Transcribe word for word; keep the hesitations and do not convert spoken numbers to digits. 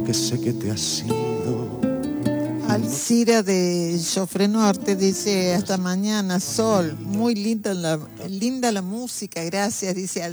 que sé que te has ido. Alcira de Jofre Norte dice: hasta mañana, Sol. Muy linda la, linda la música, gracias, dice Alcira.